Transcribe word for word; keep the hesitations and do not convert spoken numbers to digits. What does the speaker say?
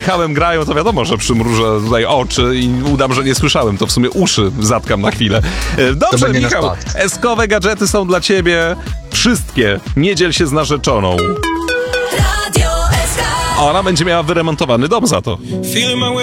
Michałem grają, to wiadomo, że przymrużę tutaj oczy i udam, że nie słyszałem. To w sumie uszy zatkam na chwilę. Dobrze, Michał, eskowe gadżety są dla ciebie wszystkie. Nie dziel się z narzeczoną. Ona będzie miała wyremontowany dom za to.